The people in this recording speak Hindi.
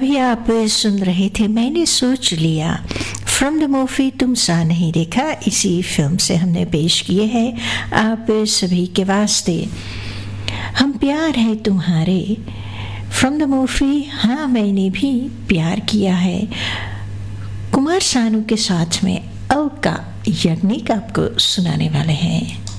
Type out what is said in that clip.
अभी आप सुन रहे थे मैंने सोच लिया फ्रॉम द मूवी तुम सा नहीं देखा। इसी फिल्म से हमने पेश किए हैं आप सभी के वास्ते हम प्यार है तुम्हारे फ्रॉम द मूवी हाँ मैंने भी प्यार किया है। कुमार सानू के साथ में अलका याग्निक आपको सुनाने वाले हैं।